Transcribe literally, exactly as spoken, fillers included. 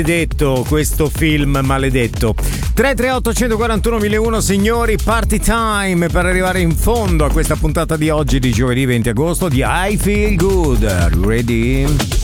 Maledetto questo film maledetto. tre tre otto uno quattro uno uno zero uno signori, party time per arrivare in fondo a questa puntata di oggi di giovedì venti agosto di I Feel Good. Ready?